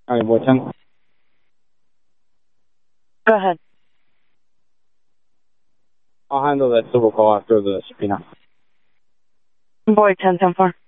All right, boy 10. Go ahead. I'll handle that civil call after the subpoena. Boy 10-4.